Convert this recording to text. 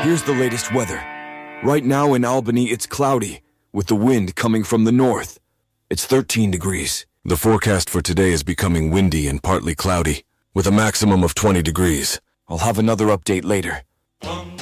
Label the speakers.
Speaker 1: Here's the latest weather. Right now in Albany, it's cloudy, with the wind coming from the north. It's 13 degrees.
Speaker 2: The forecast for today is becoming windy and partly cloudy, with a maximum of 20 degrees.
Speaker 1: I'll have another update later.